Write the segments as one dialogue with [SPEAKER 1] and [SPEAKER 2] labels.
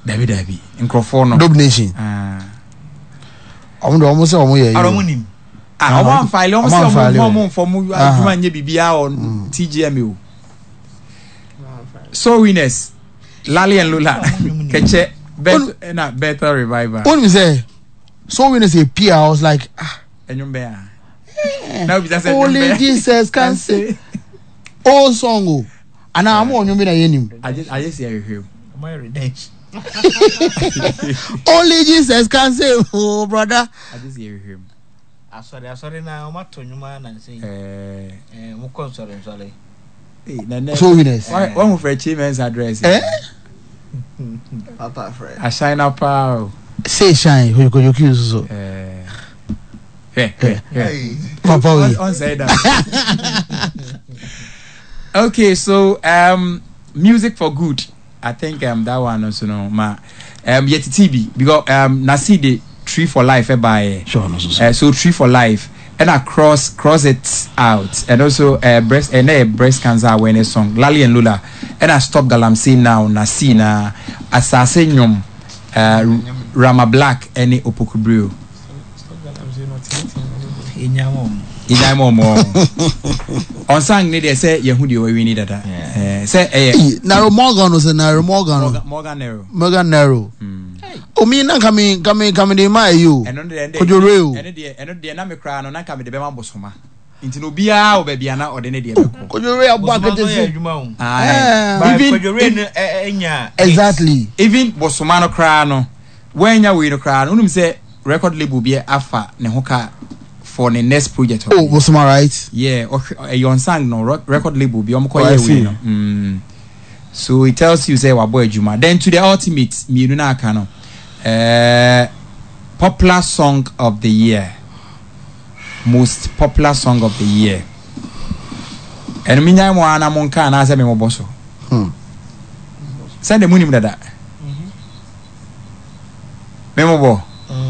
[SPEAKER 1] David Nkrofo no
[SPEAKER 2] Dub Nation almost
[SPEAKER 1] Aromunim one file almost for mu aduma nye bibia on TGMU so winners Lali and Lula keche better revival
[SPEAKER 2] when we say so winners a PR I was like
[SPEAKER 1] enyumbe now we just say
[SPEAKER 2] only Jesus can say all song and I'm on enyumbe na yenim
[SPEAKER 1] I just hear you
[SPEAKER 3] my redemption
[SPEAKER 2] only Jesus can say oh brother
[SPEAKER 1] I just hear him
[SPEAKER 3] sorry na o mato nyuma na say mo kon sorry
[SPEAKER 2] so winners
[SPEAKER 1] one for achievements address
[SPEAKER 3] papa friend
[SPEAKER 1] I shine up
[SPEAKER 2] say shine who you use so papa
[SPEAKER 1] on say that okay so music for good I think that one also no ma yet TB because Naside Tree for Life by so Tree for Life and I cross it out and also breast cancer awareness song Lali and Lula and I stop galamsey now Nasina Asase Nyom Rama Black any Opokubrio Inyamo on sang need say Yehudi we need that say
[SPEAKER 2] Narrow Morgan was a Narrow Morgan Narrow me na coming dey my you Kojore
[SPEAKER 1] and dey na me cry no na come dey be ma bosoma nti no bia obabia na ode ne dey be ko
[SPEAKER 2] Kojore abakete say
[SPEAKER 3] Kojore no enya
[SPEAKER 2] exactly
[SPEAKER 1] even bosoma no cry no wanya we no cry no unum say record label bia afa ne ho ka for the next project
[SPEAKER 2] oh bosoma right
[SPEAKER 1] yeah yon sang no record label bia omko ye we no so it tells you say wabo adwuma then to the ultimate mienu na aka no popular song of the year most popular song of the year and minya mo ana mo nka na ase me mo boso send the money dada me mo bo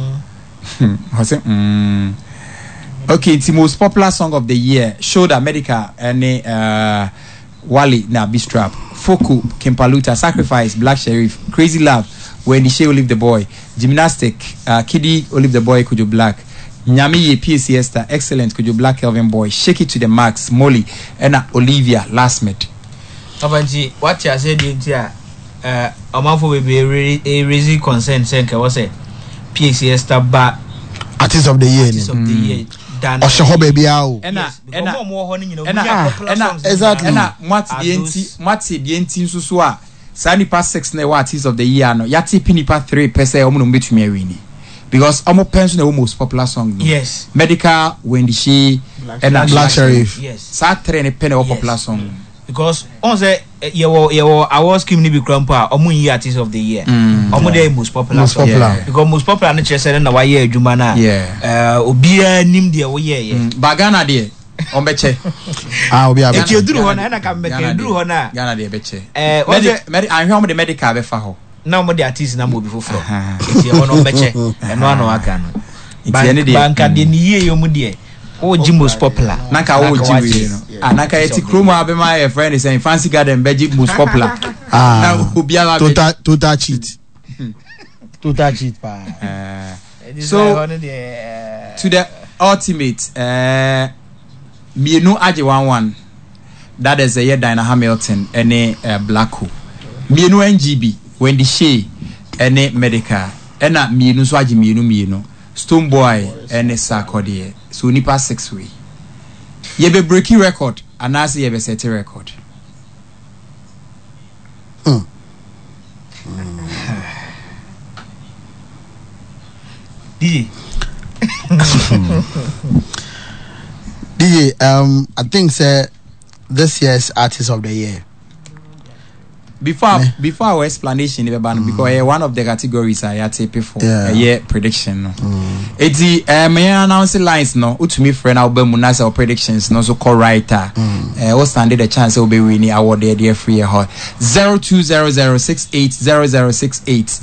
[SPEAKER 1] okay it's the most popular song of the year Showed America and Wally na Bistrap Foku Kimpaluta Sacrifice Black Sheriff Crazy Love When the Shea Olive the Boy Gymnastic Kiddy Olive the Boy Kujo Black Nyami PSC Esther Excellent Kujo Black Kelvin Boy Shake It to the Max Molly and Olivia Last Met
[SPEAKER 3] Abanji what you said here amafo we be raising concern say nka we say PSC Esther ba
[SPEAKER 2] artist of the year Osho baby out exactly
[SPEAKER 1] Mati the so a Sani past 6 na artist of the year no yati pinipa 3 pese omo no betumi awini because omo pension the most popular song no
[SPEAKER 3] yes
[SPEAKER 1] Medical When the She and
[SPEAKER 2] Black Sheriff
[SPEAKER 3] yes
[SPEAKER 1] sa 3 ne pen popular song
[SPEAKER 3] because on say your awards scheme ni be grandpa omo yi artist of the year omo dey most popular song because most popular na chese na wa ye adwuma na obia nim de wo ye
[SPEAKER 1] bagana de ombeche
[SPEAKER 2] obi abeche
[SPEAKER 3] eti oduru ho na ka mbeke oduru ho na
[SPEAKER 1] Ghana de beche ahwe the medical be fa ho
[SPEAKER 3] na omo de artist na mo bi foforo eti ho no beche eno ano aka no banka de ni ye yo mu de o ji most popular
[SPEAKER 1] naka o ji we no anaka eti kroma be my friend is saying Fancy Garden beji most popular obi ala
[SPEAKER 2] total cheat pa
[SPEAKER 1] so to the ultimate mienu aje 11 that is a year Dinah Hamilton any Blacko mienu NGB When the She any Medical ena mienu so aje mienu Stone Boy any Sarkodie so nipa 6 way ye be breaking record anase ye be set record
[SPEAKER 2] DJ, I think this year's artist of the year.
[SPEAKER 1] Before our explanation, because one of the categories I had to pay for a year prediction. It's the may announce lines no. Utumi friend album munasa or predictions no so call writer. What standard the chance will be winning award the year free hot 0200680068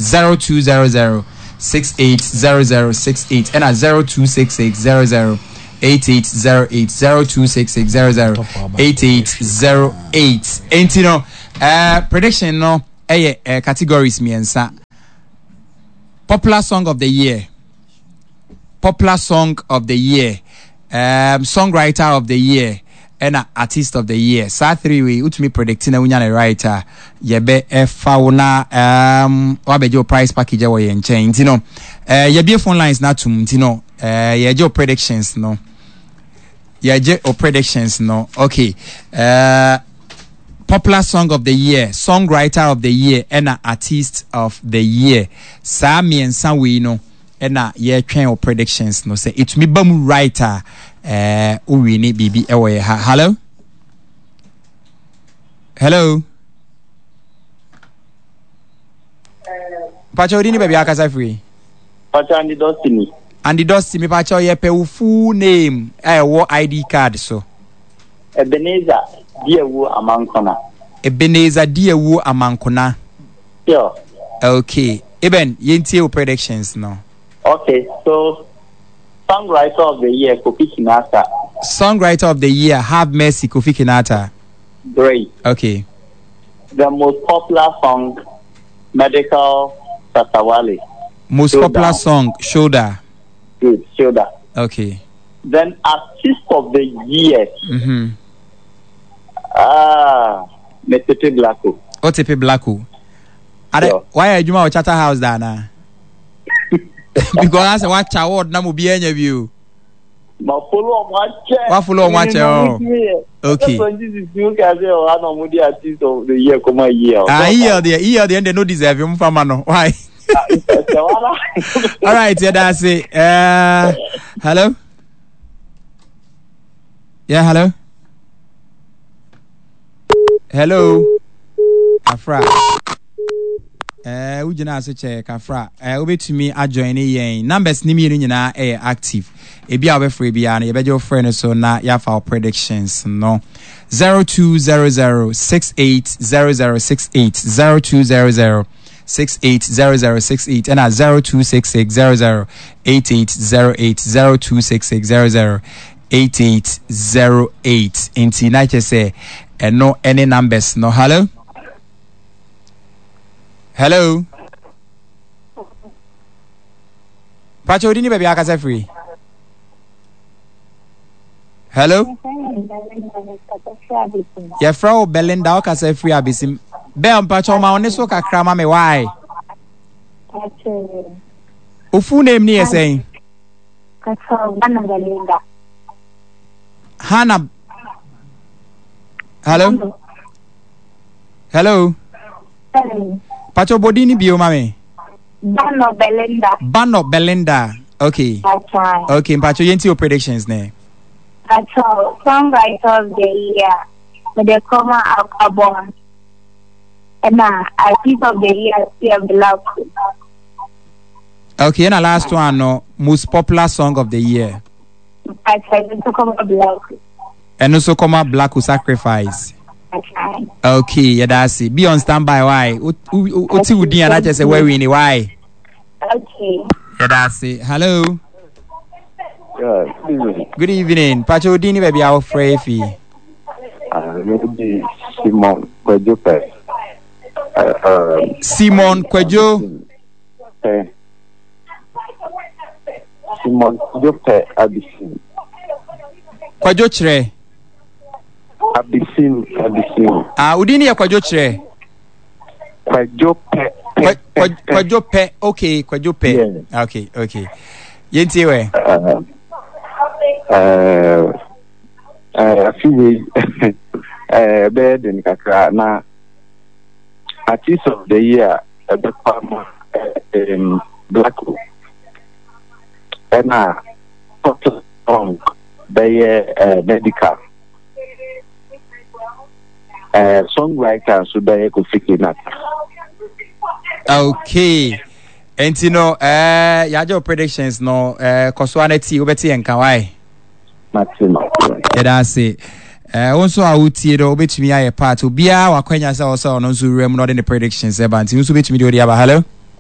[SPEAKER 1] 0200680068 and at 026600 8808 026600 8808. And you know, prediction no categories miensa Popular song of the year. Popular song of the year. Songwriter of the year. And artist of the year. Sa 3 way utumi predicting na unya na writer. Yebe fauna wabejo prize package wo ye nchen. Ntino yebe phone lines na tum ntino yejo predictions no. Yeje o predictions no. Okay. Popular song of the year, songwriter of the year, and artist of the year. Sami and Sanwe no, and ye train or predictions no say it's me bum writer. Uwini bibi ewe. Hello. Hello. Pacho dini baby akasa free.
[SPEAKER 4] Pacho Andy Dusty.
[SPEAKER 1] Andy Dusty me pacho ye pe full name. What ID card so?
[SPEAKER 4] Ebenezer Diewu Amankona.
[SPEAKER 1] Ebenezer Diewu Amankona.
[SPEAKER 4] Yeah.
[SPEAKER 1] Okay. Eben, yentie predictions no.
[SPEAKER 4] Okay, so songwriter of the year Kofi Kinata.
[SPEAKER 1] Songwriter of the year Have Mercy Kofi Kinata.
[SPEAKER 4] Great.
[SPEAKER 1] Okay.
[SPEAKER 4] The most popular song Medical Tasawale.
[SPEAKER 1] Most
[SPEAKER 4] Shoulder.
[SPEAKER 1] Popular song Shoulder.
[SPEAKER 4] Good, Shoulder.
[SPEAKER 1] Okay.
[SPEAKER 4] Then artist of the year. Metepe Blacko.
[SPEAKER 1] Otepe Blacko.
[SPEAKER 4] Yeah.
[SPEAKER 1] Why are you at Chatter House Dana? Because I watch award na mubi enya view.
[SPEAKER 4] Ma follow watch.
[SPEAKER 1] What follow watch? Okay.
[SPEAKER 4] Artist of the year come year.
[SPEAKER 1] Here the end they no deserve him for man. Why? All right, yeah, that's it. Hello. Yeah, hello. Hello. Afra. Ujina se check Afra. Obe to me adjoin yen. Numbers ni mi nyina active. Ebi a free bia na yebejo friend so na ya fa predictions no. 0200680068 0200680068 and at 0266008808 0266008808 inti na say no any numbers no. Hello. Hello. Pacho dini baby akasa free. Hello. Your Frau Belinda akasa free abisim. Be Pacho ma oneso kakra ma me why? O full name ni saying? Hannah. Hello. Hello. Pacho Bodini bio mami. Bano Belinda. Okay.
[SPEAKER 5] That's right.
[SPEAKER 1] Okay, Pacho yenti your predictions ne.
[SPEAKER 5] That's all. Songwriter of the year. With the comma Alcabon. And artist of the year CM Blacko.
[SPEAKER 1] Okay, and the last one no most popular song of the year.
[SPEAKER 5] I said to come Blacko.
[SPEAKER 1] And also come up Blacko Sacrifice. Okay, yeah, that's it. Be on standby. Why? What's you doing? I just say where we need. Why?
[SPEAKER 5] Okay.
[SPEAKER 1] Yeah, that's it. Hello.
[SPEAKER 4] Yeah,
[SPEAKER 1] good evening. Pacho Dini baby our free.
[SPEAKER 4] Maybe Simon Kwejo.
[SPEAKER 1] Simon Kwejo.
[SPEAKER 4] Simon Kwejo Abisin.
[SPEAKER 1] Kwejo Chre.
[SPEAKER 4] Abisin.
[SPEAKER 1] Udini ya Kwejo Chre. Kwejo Pe. Okay, Kwejo Pe. Yeah. Okay. Yenti we.
[SPEAKER 4] Afiwe bed in kakra na artist of the year Blacko and popular song medical songwriter so be Kofi Kinata.
[SPEAKER 1] Okay. And you know your predictions no Koswaneti ubeti enka why
[SPEAKER 4] Maximo.
[SPEAKER 1] Yeah, that's it. Also I would see the obetumi aye part obia wakwanya say also no so rem no the predictions e banti so betumi do dia ba. Hello.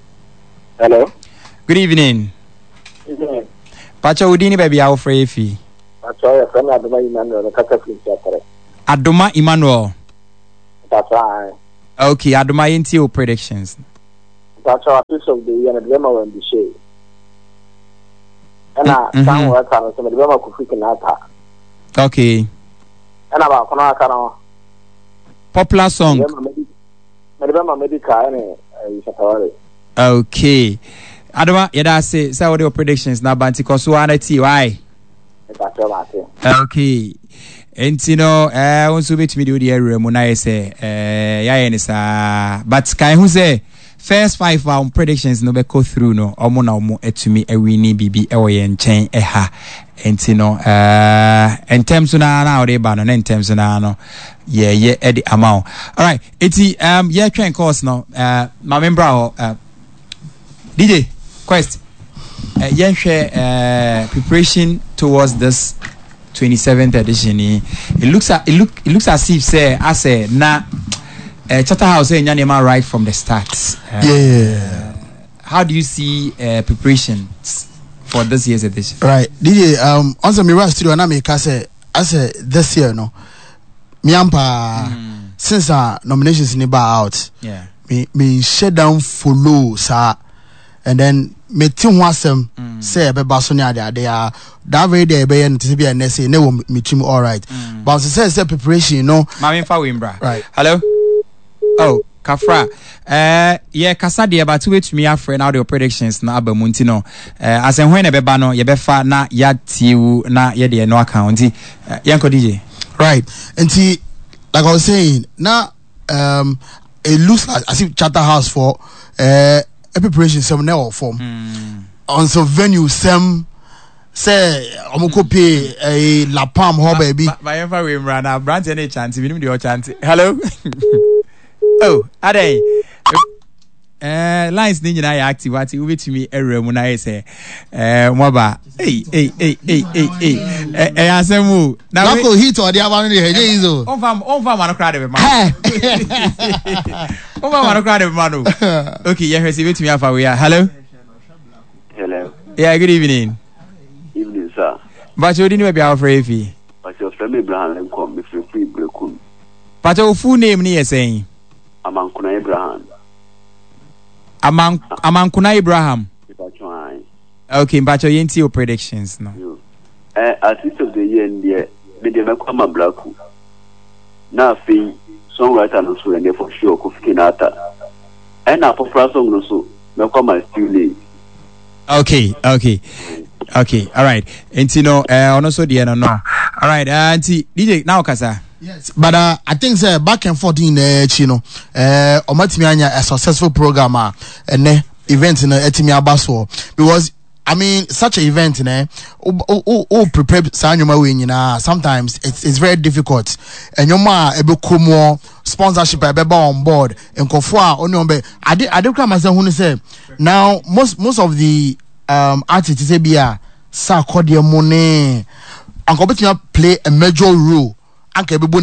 [SPEAKER 1] Good evening. Pacho udini baby how free fi.
[SPEAKER 4] Pacho ya friend Adoma Emmanuel kaka Kinshasa.
[SPEAKER 1] Adoma Emmanuel.
[SPEAKER 4] That's right.
[SPEAKER 1] Okay, Adoma into predictions.
[SPEAKER 4] that's our piece of the year and the demo when the shade. And some work on some of the demo could freaking out.
[SPEAKER 1] Okay.
[SPEAKER 4] And about Konaka.
[SPEAKER 1] Popular song. Okay. Adama, yada say what your predictions now, Banti Kosuanati, why? Okay. And you know, once we meet me do the area, Muna say, but Sky who say, first 5 round predictions no be go through no, Omona mo etumi a winnie BB and chain eha. And you know, in terms of now they ban in terms of now, yeah, Eddie amount. All right, it's yeah, train course now. My member, DJ Quest, preparation towards this 27th edition. It looks as if say I say na Charterhouse say Nyanema right from the start.
[SPEAKER 2] Yeah.
[SPEAKER 1] How do you see preparations for this year's edition?
[SPEAKER 2] Right, DJ. Also, me rush studio na me say this year no. Miampa since nominations ni ba out.
[SPEAKER 1] Yeah.
[SPEAKER 2] Me shut down follow sir, and then me team wasem say be basonia they are that very day be and to be and say no me team all right. But say preparation, you know.
[SPEAKER 1] Mami fa wimbra.
[SPEAKER 2] Right.
[SPEAKER 1] Hello. Oh, Kafra. Yeah, kasa de about wait me afre now the predictions na abamunti no. As en when e beba no ye befa na ya tiu na ye de no account. Yanko DJ.
[SPEAKER 2] Right. And see, like I was saying, now it looks like as if Charterhouse for a preparation some now form. On some venue some say omokope a La Palm ho baby.
[SPEAKER 1] My ever we run now brand any chance we the chance. Hello. Oh, Ade. Lines ni nyina ya active ati ubetimi ere mu na say moba hey asemu
[SPEAKER 2] na ko hit or the aba ni heje izo
[SPEAKER 1] on fam man crowd be man on fam man crowd be man. Okay, yeah, hwese betimi afa we are. Hello. Yeah, good evening.
[SPEAKER 6] Evening, sir.
[SPEAKER 1] But you didn't be our free.
[SPEAKER 6] But your friend Abraham come me free breakun.
[SPEAKER 1] But your full name ni saying
[SPEAKER 6] Amankuna Abraham.
[SPEAKER 1] Amankuna Abraham. Okay, but your NTO predictions no.
[SPEAKER 6] Artist of the year in the media come black. Now fee songwriter no so and for sure Kofi Kinata. And a popular song no so me come still name.
[SPEAKER 1] Okay, all right. And you know, also the no. All right, Auntie DJ now kasa.
[SPEAKER 2] Yes, but I think back and forth in Chino, Omatimianya a successful program and event in Etimi Abaso because I mean such an event prepare Sanyuma win sometimes it's very difficult and Yoma Ebukumo sponsorship on board and Kofua Onyombe I did come myself who say now most of the artists say bia sa kodia money and competition play a major role. These are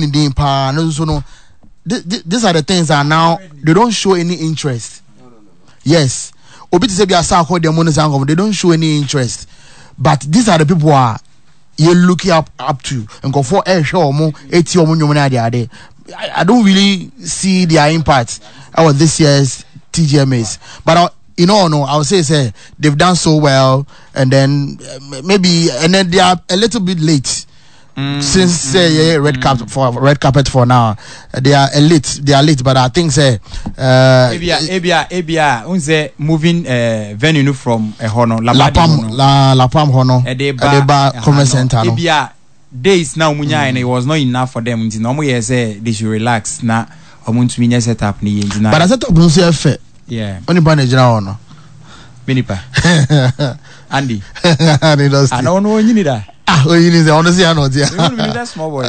[SPEAKER 2] the things that now they don't show any interest. Yes, they don't show any interest. But these are the people who are you looking up to and go for a show more. I don't really see their impact out this year's TGMAs. But I'll say they've done so well, and then they are a little bit late. Since red carpet for now they are late but I think
[SPEAKER 1] Abia unse moving venue from Hono
[SPEAKER 2] La Palm Hono Edeba Commerce Center
[SPEAKER 1] Abia days now munya and it was not enough for them no mo say they should relax na omuntu minya set up ni yinjina
[SPEAKER 2] but set up no say fair only ban ejina hono
[SPEAKER 1] Minipa Andy
[SPEAKER 2] does
[SPEAKER 1] I don't know you need that.
[SPEAKER 2] You need the honestly I know
[SPEAKER 1] that small boy.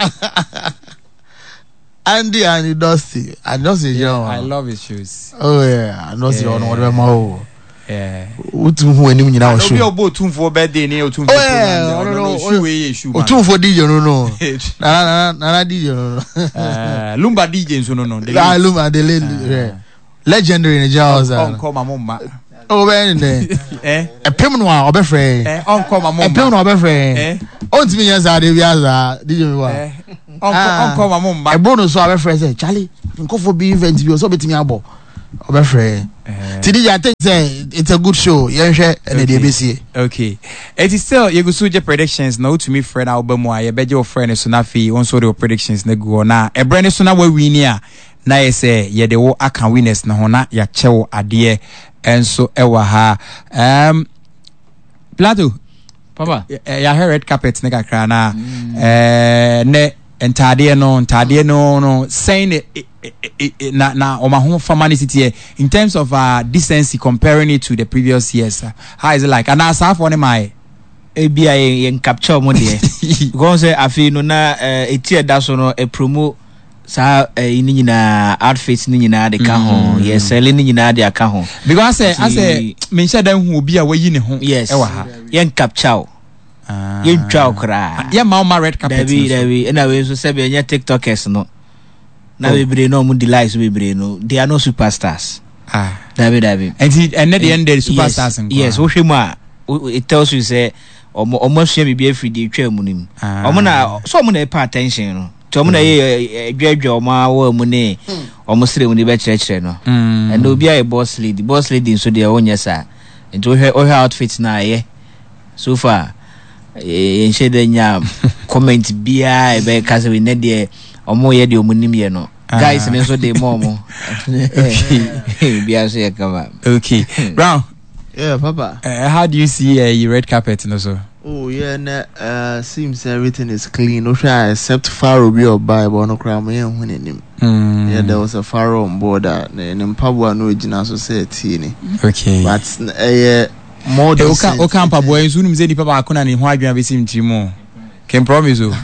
[SPEAKER 2] Andy and Dusty. I
[SPEAKER 1] love his shoes.
[SPEAKER 2] Oh yeah, I know see on whatever my
[SPEAKER 1] yeah.
[SPEAKER 2] Who any you know shoe.
[SPEAKER 1] You go to for birthday near to.
[SPEAKER 2] Oh yeah, no. Shoe. To for DJ no. Na DJ no.
[SPEAKER 1] Lumba DJ so no.
[SPEAKER 2] Lumba the legendary in the house.
[SPEAKER 1] Uncle mama.
[SPEAKER 2] Oh, when a permanent obefre,
[SPEAKER 1] Uncle Mamma,
[SPEAKER 2] a permanent obefre, on to me as I did. Did you? Uncle Mamma, a bonus of a friend, Charlie, and go for being event, you so betting me abo. Obafre. Today I think it's a good show. Yeah, share and the ABC.
[SPEAKER 1] Okay. It is still you go suje predictions now to me friend album wa ye beje your friend so na fi on so the predictions na go na e brand so na we win ya na ye say ye de wo aka winners na ho na ya chewo ade enso ewa ha Plato
[SPEAKER 3] Papa
[SPEAKER 1] ya red carpet na kakra na ne entade no saying na o ma ho formality in terms of decency comparing it to the previous years. How is it like? And as for my
[SPEAKER 3] ebia yen capture mo de because afi no na etie da so no e promo sa ni nyina outfits ni nyina de ka ho yes sell ni nyina de aka ho
[SPEAKER 1] because I say me share dan hu obi a wayi ne ho
[SPEAKER 3] e wa ha yen capture yen twa okra
[SPEAKER 1] ya ma red carpet
[SPEAKER 3] David na we so se be nya tiktokers no na we bre no mu delights we bre no they are no superstars David
[SPEAKER 1] and at the end the superstars
[SPEAKER 3] yes wo hwemu a it tells you say omo share me be free dey twa mu nim omo na so omo na pay attention no to omo na dwedwe omo awo mu ne omo sire mu ne be kire no and obi a boss lady so dey onya sa nti o outfit na ye so far en share dey nya comment bia e be kase we ne dey omo ye dey omo nim ye no guys me so dey momo bia so ye kama
[SPEAKER 1] okay Brown.
[SPEAKER 7] Yeah, Papa.
[SPEAKER 1] How do you see your red carpet and also?
[SPEAKER 7] Oh yeah, seems everything is clean. Okay, except Pharaoh be or Bible no crime when him. Yeah, there was a Pharaoh on board that in Pabua no original society.
[SPEAKER 1] Okay.
[SPEAKER 7] But more than
[SPEAKER 1] okay, Pabua in soon say the Papa Akuna ni ho adwan be sim timo. Can promise you.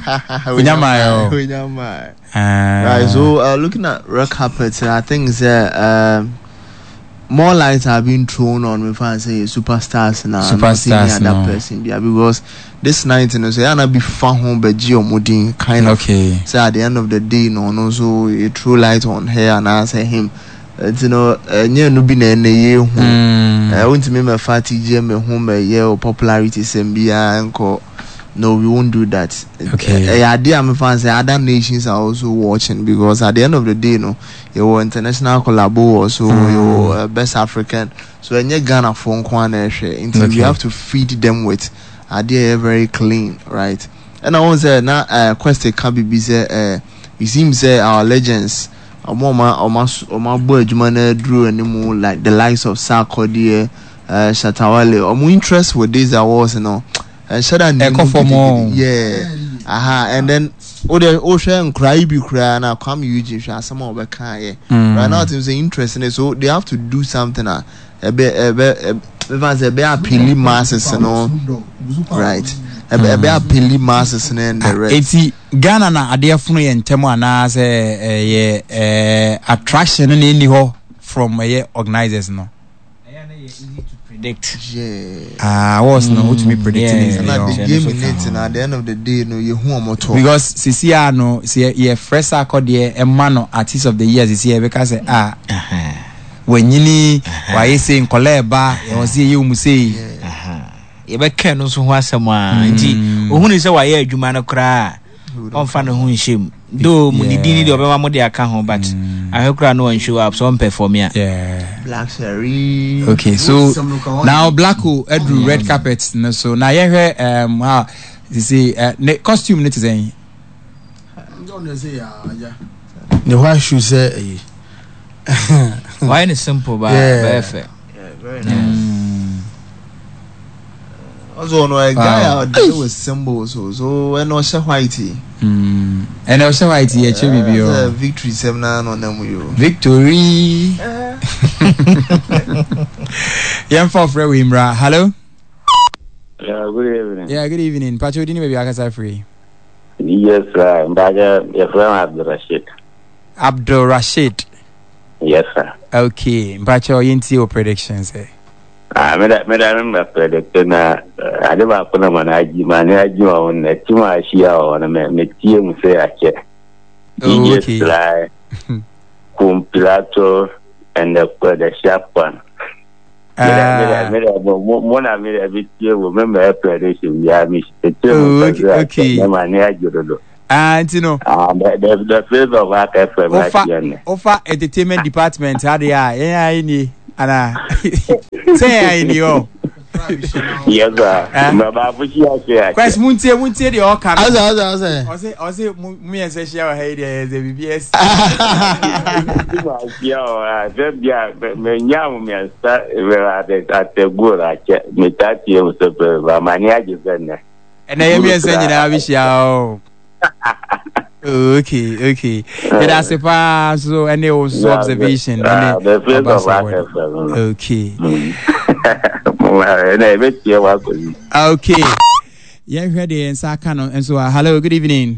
[SPEAKER 7] Right, so looking at red carpet, I think more lights are being thrown on me fans say superstars now that person because this night say I be far home but Gio Modin kind of say at the end of the day no so a true light on her and I say him no be na ye hu want to me my fatty me home ye popularity sembia enko. No, we won't do that.
[SPEAKER 1] Okay.
[SPEAKER 7] I'm fans. Other nations are also watching because at the end of the day, your international collabo also your best African. So when you Ghana phone until you have to feed them with idea very clean, right? And I want to say now question can be busy. It seems our legends. My boy Jumane drew anymore like the likes of Sarkodie, Shatawale. Or more interest with these awards, and shut down and then ocean cry be cry and come Eugene some of right now it's interesting so they have to do something a bit appealing masses right a bit appealing masses and the rest
[SPEAKER 1] Ghana na ade afunu ye ntemu ana say attraction ni ho from organizers no predict.
[SPEAKER 3] Yeah.
[SPEAKER 1] Was no what me predicting
[SPEAKER 7] the game in it and at the end of the day you who am to
[SPEAKER 1] because Cecilia no see ye fresh accord there a man artist of the year this year because when yini why saying koleba you was you mu say
[SPEAKER 3] ye be ken no so ho asema nti ohunu say why adwuma no kra on fa no ho nhim do mu didi de obema mo de aka ho but ahekura no show up so on perform
[SPEAKER 1] yeah
[SPEAKER 7] Black Sherry.
[SPEAKER 1] Okay, so now Blacko Edru red carpet no so now you hear how you see costume net is saying
[SPEAKER 2] the white shoes say
[SPEAKER 3] why is simple but very fair.
[SPEAKER 7] Yeah, very nice. Also no a guy out there with symbols so when no share whitey
[SPEAKER 1] and also whitey
[SPEAKER 7] victory 7 on them you
[SPEAKER 1] victory Yam for free Imra hello
[SPEAKER 6] good evening
[SPEAKER 1] good evening Pacho dini baby akasa free
[SPEAKER 6] yes sir mbaga your friend Abdul Rashid yes sir
[SPEAKER 1] okay Pacho yinti your predictions
[SPEAKER 6] me remember predict na ade ba ko na manaji on na tima ashia on me tie mu say ake
[SPEAKER 1] okay
[SPEAKER 6] like compilator and the sharp one me remember prediction ya me
[SPEAKER 1] okay And you know,
[SPEAKER 4] the field of work FM.
[SPEAKER 1] Offer entertainment department. How they are? Yeah, any. Ana. Say any oh.
[SPEAKER 4] Yes, sir. Baba Fushi.
[SPEAKER 1] Quest Muntie the all can. I say, me and say share hey there is a BBS.
[SPEAKER 4] Yo, menyam me start at the good at me that you was the mania then.
[SPEAKER 1] And I am here saying I wish you. Okay. That's a pass. So any also observation.
[SPEAKER 4] The field of work.
[SPEAKER 1] Okay. Okay. Yeah, ready and Sakano and so hello, good evening.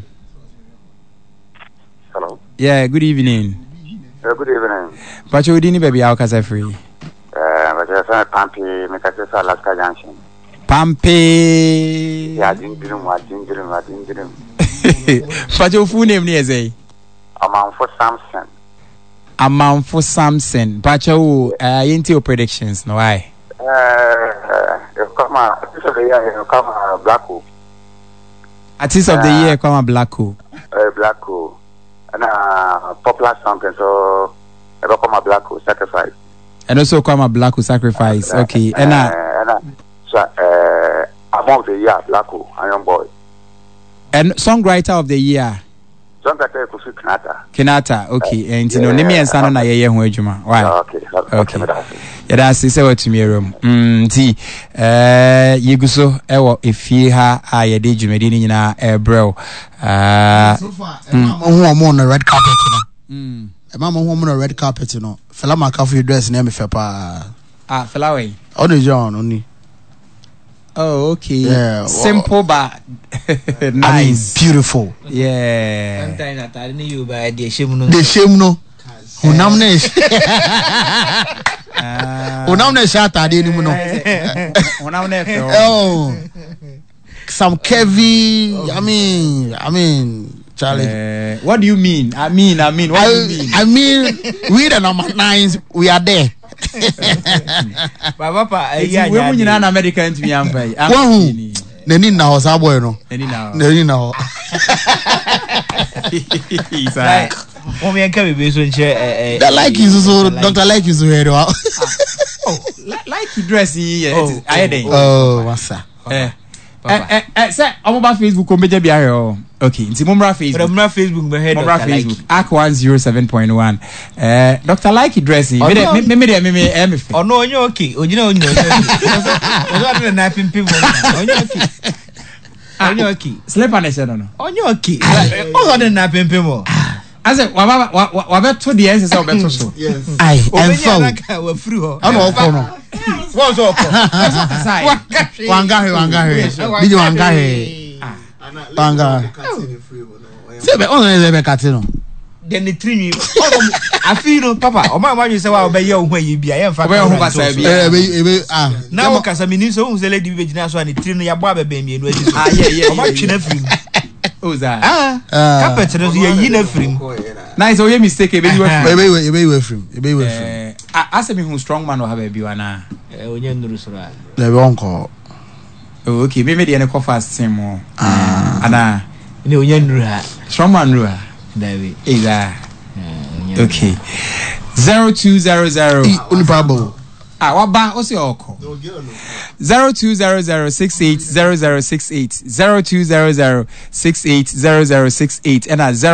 [SPEAKER 8] Hello.
[SPEAKER 1] Yeah, good evening.
[SPEAKER 8] Good evening.
[SPEAKER 1] But you didn't baby how can I free?
[SPEAKER 8] But I said Pampi, Mekasa Alaska Junction.
[SPEAKER 1] Pampi.
[SPEAKER 8] Yeah, I didn't dream.
[SPEAKER 1] But your full name is a Amount for Samson. But you into your predictions, no I.
[SPEAKER 8] You come artist of the year, you come Blacko.
[SPEAKER 1] Artist of the year, come Blacko.
[SPEAKER 8] Blacko. And popular something, so I come a Blacko sacrifice.
[SPEAKER 1] And also come a Blacko sacrifice. Okay. And
[SPEAKER 8] among the year, Blacko, Iron Boy.
[SPEAKER 1] And songwriter of the year.
[SPEAKER 8] Songwriter
[SPEAKER 1] Kenata. Okay. And you know, let me and Sana na ye ho adwuma. Why? Okay. Yeah, that's say what to me room. Ti yeguso ewo efie ha a ye de dwumadi ni nyina ebrel.
[SPEAKER 2] So far, I'm on the red carpet, you know. I'm on the red carpet, you know. Fela Makafu dress name fepa.
[SPEAKER 1] Fela way.
[SPEAKER 2] How the John only.
[SPEAKER 1] Oh, okay.
[SPEAKER 2] Yeah.
[SPEAKER 1] Simple but nice.
[SPEAKER 2] I mean, beautiful.
[SPEAKER 1] Yeah.
[SPEAKER 3] Sometimes I didn't you by the shame no.
[SPEAKER 2] The shame no. Unamne. Unamne shata de ni no.
[SPEAKER 1] Unamne.
[SPEAKER 2] Oh. Some Kevy. I mean, Charlie.
[SPEAKER 1] What do you mean? I mean. What do you mean?
[SPEAKER 2] I mean, we the number 9s. We are there.
[SPEAKER 3] Papa,
[SPEAKER 1] yeah, we mun na America ntumi ampai.
[SPEAKER 2] Neni na ho sa boy no.
[SPEAKER 1] Neni na ho.
[SPEAKER 3] Like, we can be so nche
[SPEAKER 2] that like is so Dr. Like is here.
[SPEAKER 1] Oh, like dress here. I dey.
[SPEAKER 2] Oh, what's that?
[SPEAKER 1] Say I'm about Facebook ko meje bia here. Okay, nti mumra
[SPEAKER 3] Facebook be head
[SPEAKER 1] Dr. Facebook Arc 107.1 Dr. Like dressing me
[SPEAKER 3] oh no onye okay ojina ozo ade na pimpim onye okay
[SPEAKER 1] slip on the no
[SPEAKER 3] onye okay ozo ade na pimpim o
[SPEAKER 1] ase wa be to the answer say obeto so
[SPEAKER 2] yes ai
[SPEAKER 3] enfa wa free ho
[SPEAKER 2] ana okọ no
[SPEAKER 3] wo so okọ
[SPEAKER 2] wangahe bidi wangahe Banga. Sebe on lebe katino.
[SPEAKER 3] Then the trini. I feel no papa. O ma you say wa be ye ohun yi bia ye mfa.
[SPEAKER 1] Obe ohun kasa bia.
[SPEAKER 3] Na o kasa mini so ohun se lady be gina so ani trini ya bo abebe mienu adi so.
[SPEAKER 1] Yeah.
[SPEAKER 3] O ma twi na film.
[SPEAKER 1] Oza.
[SPEAKER 3] Carpet no ye yi na film.
[SPEAKER 1] Nice o ye mistake be
[SPEAKER 2] you film.
[SPEAKER 1] Ase me who strong man o have be wana.
[SPEAKER 3] Onye nduru so ra.
[SPEAKER 2] Lebe onko.
[SPEAKER 1] Oh, okay, maybe the end fast same more. Ana.
[SPEAKER 3] Ni onye nduru ha.
[SPEAKER 1] Strong man nduru ha.
[SPEAKER 3] David.
[SPEAKER 1] Okay. 0200.
[SPEAKER 2] Unipabo.
[SPEAKER 1] Waba o se oko. 0200680068 0200680068 and at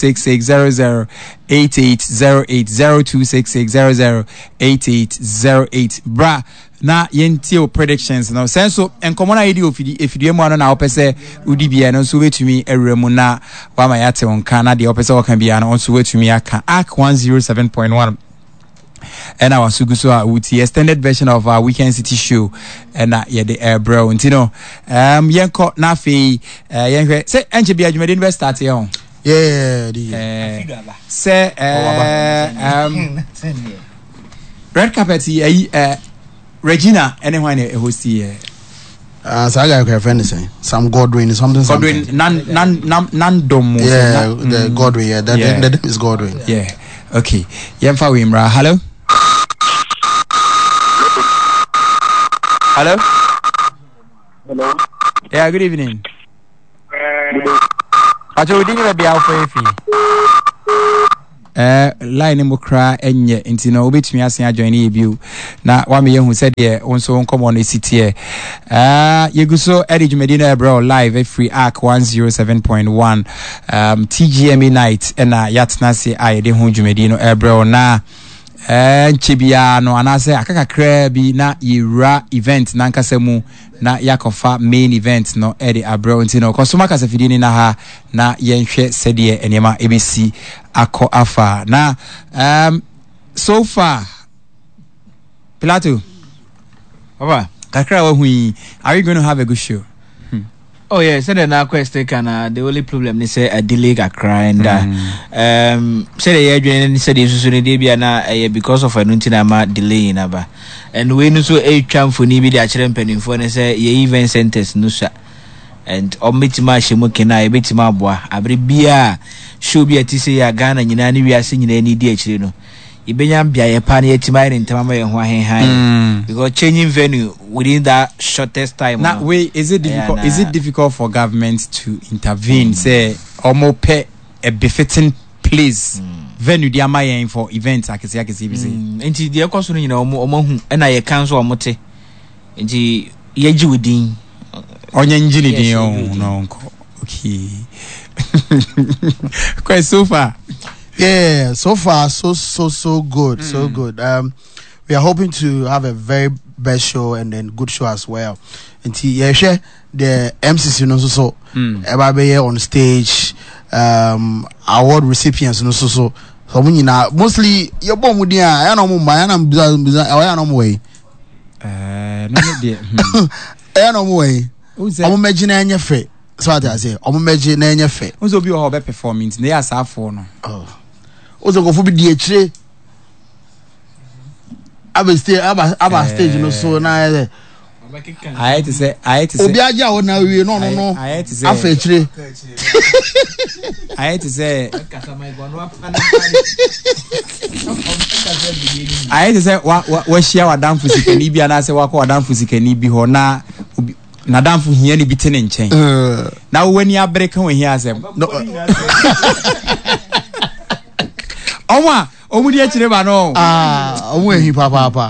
[SPEAKER 1] 0266008808 0266008808 bra na yentio predictions no senso enkomo na yedi ofidie mu ano na opese udi bia no so wetumi ewremu na wa ma yate onka na de opese oka bia no so wetumi aka Arc 107.1 and our Suguso Uti extended version of our Weekend City show and the air bro ntino yenko na fe yenhwe say enche bia dwumade no start here on say red carpet Regina anyone a host here
[SPEAKER 2] so I got a friend saying some Godwin something
[SPEAKER 1] Nandom
[SPEAKER 2] the Godwin the name is Godwin
[SPEAKER 1] okay yemfa wimra hello yeah good evening
[SPEAKER 9] Pacho didn't even be out for
[SPEAKER 1] line mo kra enye nti no obetumi asen adjoin ebiu na wa me yehu said ye onso nkomo no sitie yeguso edi jumedi na bro live free arc 107.1 TGMA night na yatna se ayede hu jumedi no bro na nchibia no anase akakakra bi na yira event na nkasemu na yakofa main event no edi abro nti no kosoma kasafidi ni na ha na yenhwe sedie enema ebisi ako afa na so far Pilato
[SPEAKER 3] Papa
[SPEAKER 1] kakra wa hui, are you going to have a good show?
[SPEAKER 3] Oh yeah, so the question can the only problem is a delay a cry and say the agent said this is because of a nuntinama delay in aba and when so a champ for nibi the children penny for and say ye even sentence nusa and omitima shimukina a bitima boa abribia should be a tisi a Ghana and we are singing any dear children. Ibenyam bia ye pan ye timai in tamama ye high because changing venue within that shortest time.
[SPEAKER 1] Now, wait, is it difficult? Is it difficult for government to intervene? Say, almost pay a befitting place venue dia my for events. I can say.
[SPEAKER 3] Enti dia koso no nyina omo hu na ye cancel omote. Enti ye ji within.
[SPEAKER 1] Onye njini din no okay. Quite so far.
[SPEAKER 2] Yeah, so far so good, so good. We are hoping to have a very best show and then good show as well. And share the MCC no so everybody on stage, award recipients no so mostly your bomb with I know no way.
[SPEAKER 1] No dear.
[SPEAKER 2] No way. I'm imagining your fate. So what I say, I'm imagining your fate.
[SPEAKER 1] Who's be your performance? They are sad for no.
[SPEAKER 2] Oh. Also go for be DH. I will stay about stage no so now.
[SPEAKER 1] I had to say
[SPEAKER 2] Obiaja wo na we no.
[SPEAKER 1] I had to say
[SPEAKER 2] afetire.
[SPEAKER 1] I had to say wa share wa dan fusikani bi ana say wa ko dan fusikani bi ho na damfu hia ni bitene nchen na wo wani abreka wo hia asem omu di akire ba no
[SPEAKER 2] omu ehi papa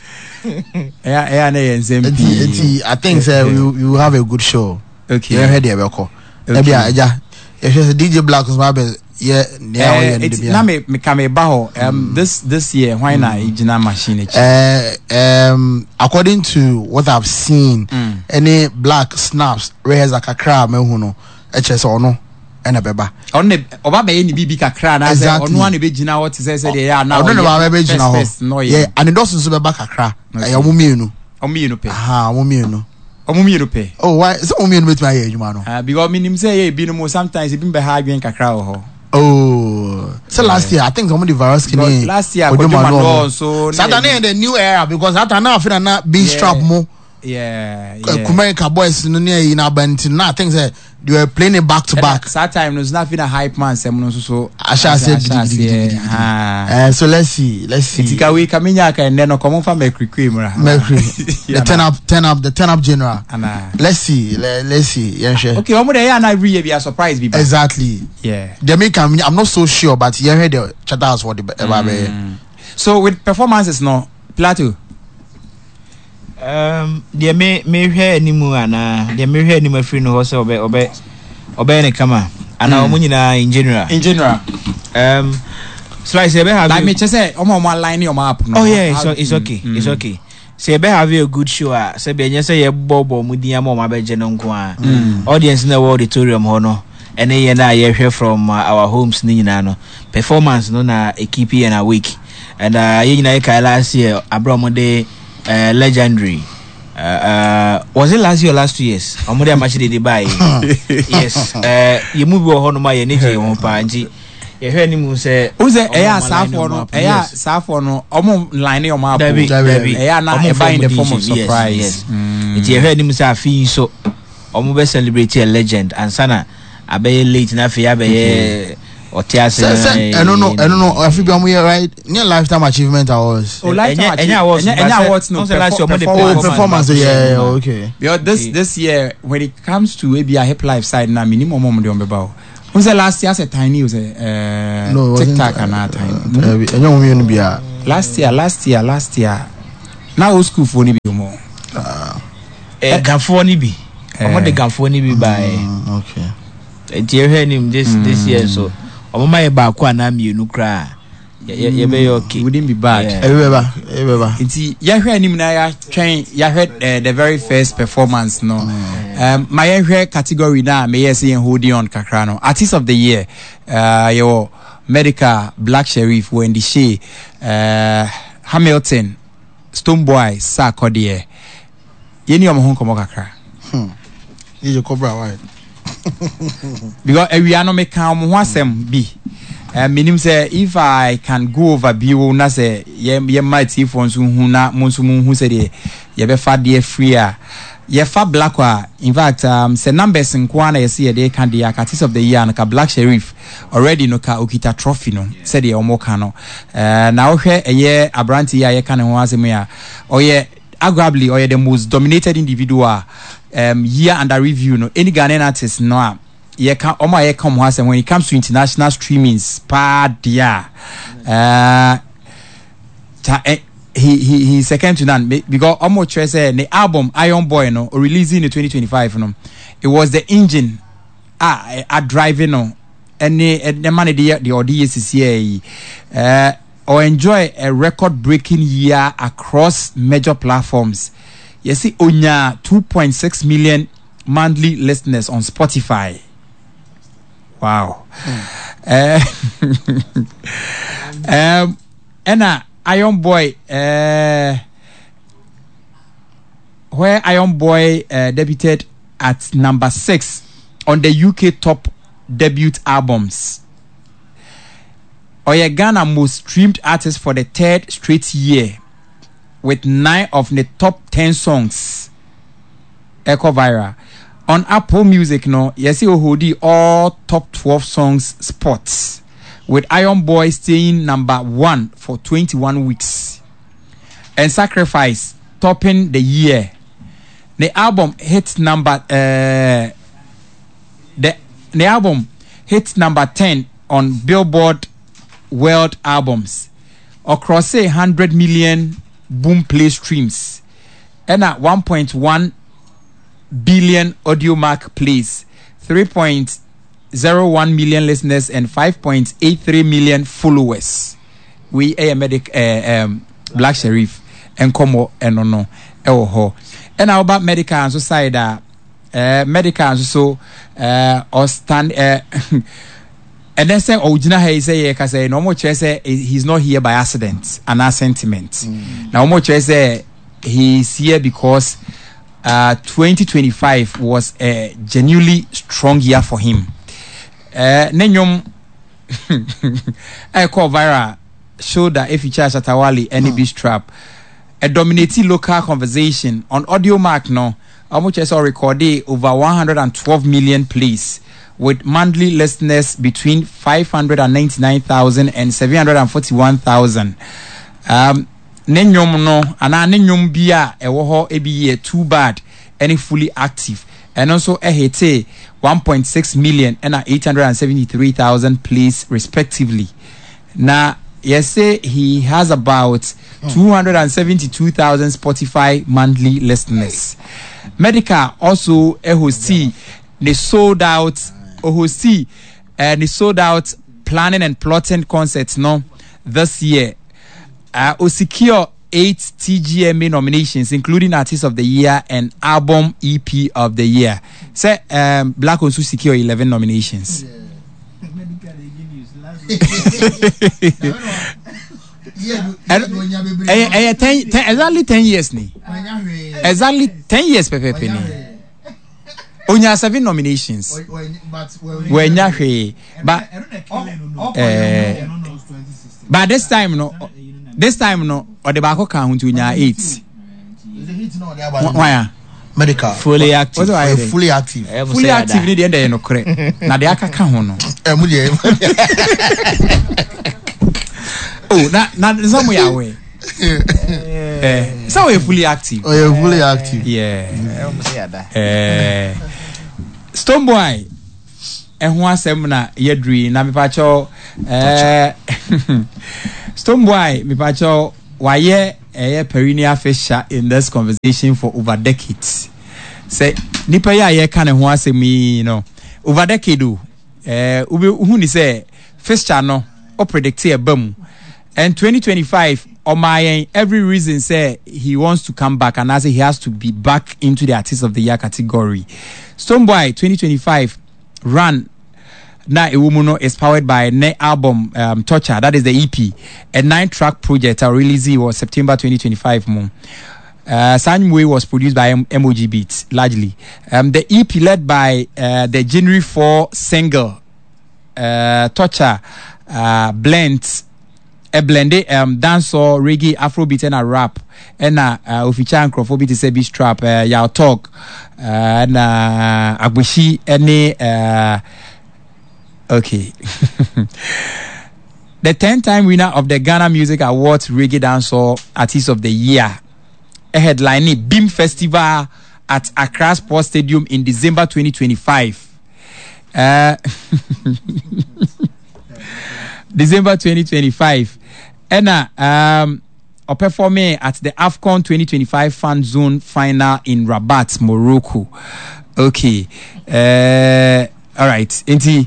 [SPEAKER 1] na yensem
[SPEAKER 2] I think we will have a good show.
[SPEAKER 1] Okay,
[SPEAKER 2] you heard there we call eja DJ Black was my yeah
[SPEAKER 1] na me come ba ho this year why na ejina machine
[SPEAKER 2] according to what I've seen any Black snaps raise akakra mehu no eche so no ena beba
[SPEAKER 1] on oba be ni bibi kakra na say ono an be gina what say dey na
[SPEAKER 2] ono no ba be gina ho yeah and it doesn't so beba kakra omumienu
[SPEAKER 1] pe
[SPEAKER 2] omumienu pe oh why so omumienu bet my adwuma no
[SPEAKER 1] because minim say ye bi no mo sometimes e bi be ha adwen kakra ho.
[SPEAKER 2] Oh, so last year I think some of the virus skinny.
[SPEAKER 1] Last year,
[SPEAKER 2] so Saturday in the new era because Saturday now feel na being strap more.
[SPEAKER 1] Yeah.
[SPEAKER 2] America boys no near in Abanti. Now things that they were playing it back to back.
[SPEAKER 1] That time was not a hype man. So
[SPEAKER 2] I shall say. So let's see.
[SPEAKER 1] Tika we kaminya ka ende no come from Mercury.
[SPEAKER 2] The 10 up general. Let's see. Yeah.
[SPEAKER 1] Okay, omo dey na every year be a surprise be.
[SPEAKER 2] Exactly.
[SPEAKER 1] Yeah.
[SPEAKER 2] They make I'm not so sure, but you heard the chatters for the
[SPEAKER 1] So with performances no Plateau.
[SPEAKER 3] Dear me hear any more and dear me hear any more free no horse obey ne kama and our money in general. So I say
[SPEAKER 1] like me just say omo line your map no.
[SPEAKER 3] Oh yeah, it's okay. It's okay. Say be have a good show. Say be nya say ye bobo mudi am ma be je no nko a. Audience na auditorium ho no. Ene ye na ye hwe from our homes ni nyina no. Performance no na e keep ye na week. And ye nyina e kai last year abromode legendary. Was it last year or last 2 years? Omodia match they buy. Yes. You move your no my energy on pa nti. You hear him say
[SPEAKER 1] who say Safo no omo line your map. Eya na e buy in the form of surprise.
[SPEAKER 3] Yes. It you hear him say afi so omo be celebrate a legend and sana abey late na fi abey Otiase.
[SPEAKER 2] I don't know. I feel I'm here right. Near lifetime achievement awards.
[SPEAKER 1] Oh, lifetime awards. No
[SPEAKER 2] performance. Yeah. Okay.
[SPEAKER 1] Because this year when it comes to maybe a hip life side, na minimum moment on beba. Was the last year? Tiny was
[SPEAKER 2] no
[SPEAKER 1] TikTok and that time. Last year. Now school for ni bi more.
[SPEAKER 3] Gafo ni bi. Omo de gafo ni bi by.
[SPEAKER 2] Okay.
[SPEAKER 3] You hear him this year so. Omo ma e ba ko ana mienu kra. You be okay.
[SPEAKER 1] Wouldn't be bad.
[SPEAKER 2] Everywhere.
[SPEAKER 1] You heard him now. You heard the very first performance. No, my category now. May say holding on Kakrano. Artist of the year. Your Medical, Black Sheriff, Wendy Shea, Hamilton, Stonebwoy, Sarkodie. Yeni omo komo kakra.
[SPEAKER 2] You cobra why?
[SPEAKER 1] Because we are not making omo be. Meaning say if I can go over bill na say ye might if on so hu na monso mu hu say de ye be fa de free a ye fa black in fact say numbers nko na ye say de can the artist of the year na ka Black Sheriff already no ka okita trophy no say de omo ka no na wo hwe eye abranti ya ye ka ne ho asem ya oye arguably oye the most dominated individual year under review no any Ghanaian artist no ye can oma ye come has when it comes to international streamings dia he second to none because almost say the album Iron Boy no releasing in 2025 no it was the engine driving no any the money the ODCCA or enjoy a record breaking year across major platforms. You see onya 2.6 million monthly listeners on Spotify. Wow. And Iron Boy where Iron Boy debuted at number 6 on the UK top debut albums. Oye Ghana most streamed artist for the 3rd straight year with 9 of the top 10 songs echo viral. On Apple Music, no, yes, you hold all top 12 songs spots, with Iron Boy staying number 1 for 21 weeks, and Sacrifice topping the year. The album hits number the album hits number 10 on Billboard World Albums, across 100 million boom play streams, and at 1.1 billion audio mark plays, 3.01 million listeners and 5.83 million followers. We Black Sheriff and Como and no ho. And how about Medical and Society? Medical and so or stand and then say original he say no more say he's not here by accident and a sentiment. Now more say he's here because 2025 was a genuinely strong year for him. Nenyom I call viral showed that if you charge Atawali any beach trap a dominating local conversation on audio mark no how much I saw recorded over 112 million plays with monthly listeners between 599,000 and 741,000. Nenyom no ana nenyom bia ewo ho ebi too bad any fully active and also hit 1.6 million and 873,000 plays respectively. Now yes say he has about 272,000 Spotify monthly listeners. Medical also hosti they sold out hosti and they sold out planning and plotting concerts no this year. Secure 8 TGMA nominations, including Artist of the Year and Album EP of the Year. Say, Black also secure 11 nominations. Exactly 10 years. Exactly 10 years, Pepe. Onya 7 nominations. But this time, no. Or the back count to 8. Why?
[SPEAKER 2] Medical.
[SPEAKER 3] Fully active.
[SPEAKER 2] Fully active.
[SPEAKER 1] Fully active. Ni the no correct. Na the aka ka ho no. Oh, na some ya we. So we fully active.
[SPEAKER 2] Oh, you're fully active.
[SPEAKER 1] Yeah. Stonebwoy ɛho asɛm na yɛduri na mepacho Stonebwoy mepacho waye perennial feature in this conversation for over decades. Say nipa ya ye kan ho asɛm yi no over decade who ni say feature no o predict e bam and 2025 Omayen every reason say he wants to come back and as he has to be back into the artist of the year category. Stonebwoy 2025 run na ewumuno is powered by ne album Torture, that is the EP, a 9-track project released was September 2025 Sanway was produced by MOG Beats largely. The EP led by the January 4 single Torture blends a blended dancehall, reggae, afrobeat and a rap and official Afrobeat is a beat trap Yao Talk and Agbushi any okay. The 10-time winner of the Ghana Music Awards Reggae Dancehall Artist of the Year, a headlining Beam Festival at Accra Sports Stadium in December 2025. December 2025. And performing at the AFCON 2025 Fan Zone Final in Rabat, Morocco. Okay. All right. Inti.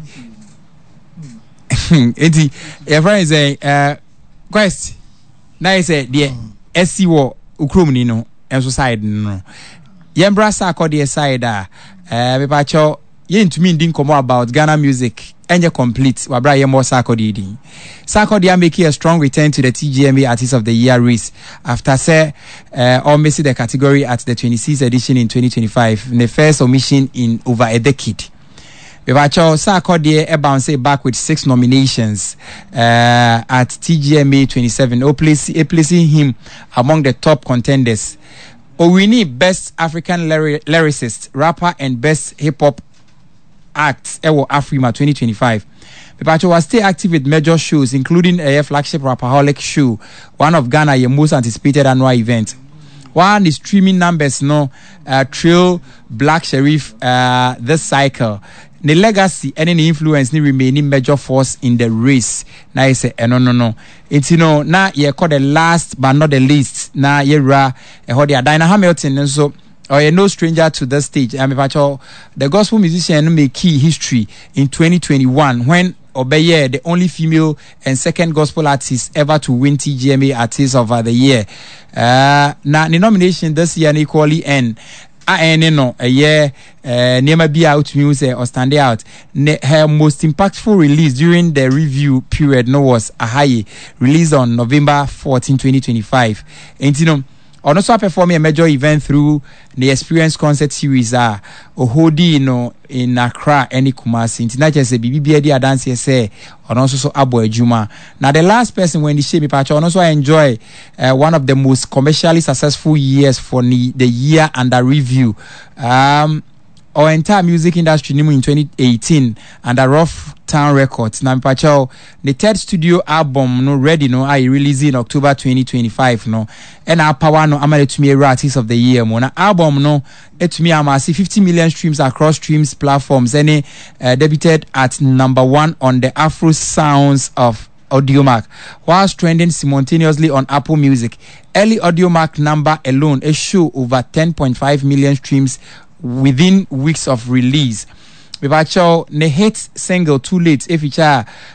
[SPEAKER 1] Your friend is a quest. Now is a the SC war Ukraine no and society no. Yembra Sako the side me pacho yen to me didn't come about Ghana music. And complete wabra ye more Sarkodie. Sarkodie making a strong return to the TGMA Artist of the Year race after say or missing the category at the 26th edition in 2025, the first omission in over a decade. Bebacho Sarkodie bounced back with 6 nominations at TGMA 27, placing him among the top contenders. Owini Best African Lyricist, Rapper and Best Hip Hop Act Ewo Afrima 2025. Pepacho was still active with major shows, including a flagship Rapaholic show, one of Ghana's most anticipated annual event. One is streaming numbers Trill, Black Sheriff this cycle. The legacy and any influence ni remaining major force in the race. Na I say no. It's na ye call the last but not the least. Na ye ra Dinah Hamilton and so. Or you're no stranger to the stage. The gospel musician made key history in 2021 when Obeye, the only female and second gospel artist ever to win TGMA Artist of the Year. Now the nomination this year equally end. A year never be out music or stand out. Her most impactful release during the review period was Ahaye, released on November 14, 2025. And also performing a major event through the Experience Concert Series Ohodi in Accra and Kumasi. International say BBBD dance say and also so Abo Ejuma. Now the last person when the shape patch also enjoy one of the most commercially successful years for the year under review. Our entire music industry in 2018 under Rough Town Records. Now, the third studio album ready I released in October 2025 and our power amale to me artist of the year album to me I'm 50 million streams across streams platforms and debuted at number 1 on the Afro Sounds of Audiomack, whilst trending simultaneously on Apple Music. Early Audiomack number alone show over 10.5 million streams within weeks of release. Bebacho ne hit single Too Late if it's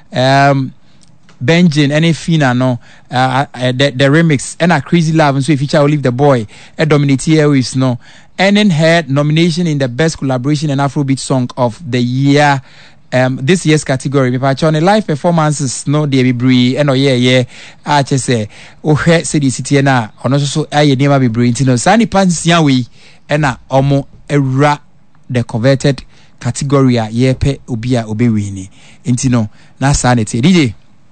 [SPEAKER 1] Benjin and Fina the remix and a Crazy Love and so if you Leave the Boy a dominate airwaves and then had nomination in the best collaboration and Afrobeat song of the year this year's category. Bebacho ne live performances they be and I just say city city na ono so aye nema be bre ntino sani pansia we na omo era the coveted category a yepe obi a obewini ntino na sanity DJ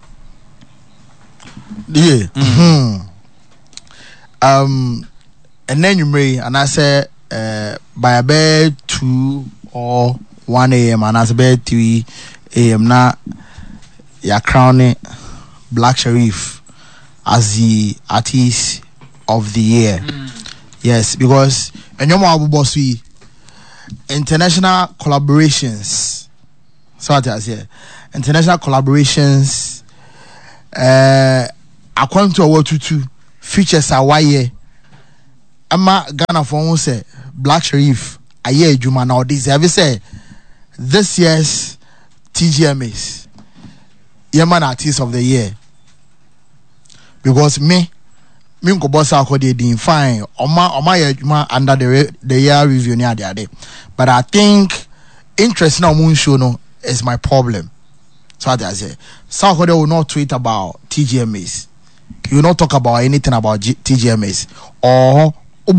[SPEAKER 2] and then you may and I say by about 2 or 1 a.m. and as about 3 a.m. na ya crowning Black Sheriff as the artist of the year. Yes, because international collaborations So what I say, international collaborations. According to our two features are why Ama Ghana for one say Black Sherif a year Juma now this. Have you say this year's TGMAs Yemen Artist of the Year? Because me go boss out they didn't fine Oma under the year review near the other. But I think interest now moon show no is my problem. So I say South Korea will not tweet about TGMAs. You will not talk about anything about TGMAs or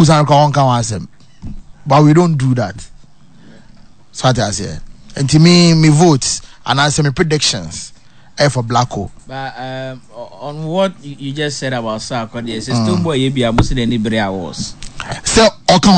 [SPEAKER 2] but we don't do that. So I say, and to me votes and I say my predictions for Black Hole.
[SPEAKER 3] But on what you just said about South Korea, it's still boy you be a Muslim anybody was.
[SPEAKER 2] So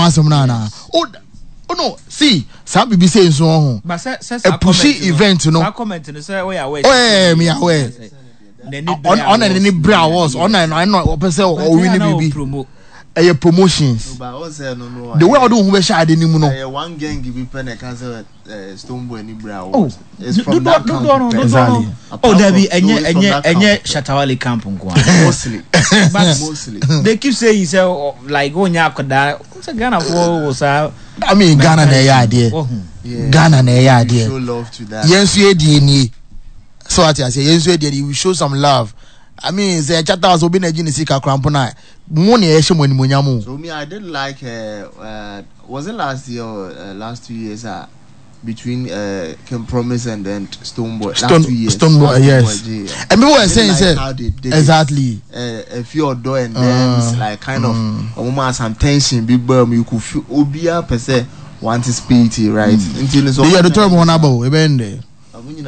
[SPEAKER 2] Oh no, see, some people say so.
[SPEAKER 3] But
[SPEAKER 2] a pushy event, you know.
[SPEAKER 3] I comment and say, "Oh
[SPEAKER 2] yeah, me aware." On any bra was on I know person or we
[SPEAKER 3] promote.
[SPEAKER 2] Promotions. The way I do who share the name
[SPEAKER 7] one gang give you pen cancel Stoneboy any bra.
[SPEAKER 3] Oh,
[SPEAKER 7] it's from that camp.
[SPEAKER 2] Exactly.
[SPEAKER 3] Oh, there be any Shatawale camp
[SPEAKER 7] mostly.
[SPEAKER 3] But
[SPEAKER 7] mostly.
[SPEAKER 3] They keep saying say like go nyako what's a Ghana for was
[SPEAKER 2] I mean Ghana na idea. Ghana na idea.
[SPEAKER 7] Show love to that.
[SPEAKER 2] Yes, we did. So what I say, yes, we did. We show some love. I mean, say chata was obi na jini sika krampona. Money eshe money munyamu.
[SPEAKER 7] So me, I did like. Was it last year or last 2 years? Between Kim Promise and then Stoneboy. Last 2 years.
[SPEAKER 2] Stoneboy, yes. And people were saying, exactly.
[SPEAKER 7] A few door and then like kind of a woman some tension, big burm. You could feel Obia per se want to speak to right. Until so.
[SPEAKER 2] Yeah, the term one about event.
[SPEAKER 3] You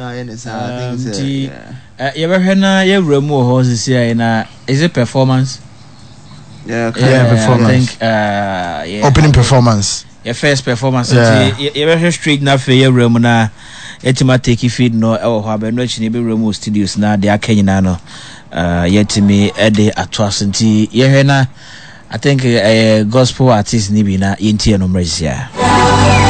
[SPEAKER 3] ever heard you remove horses here? Is it performance?
[SPEAKER 2] Yeah, performance.
[SPEAKER 3] I think
[SPEAKER 2] opening performance.
[SPEAKER 3] Your first performance. You ever heard straight now for your room na? Etima take feed no or have no chini be remove studios na they are Kenya no. Yet me a day at Twasanti. You heard na? I think a gospel artist nibi na inti no mresia.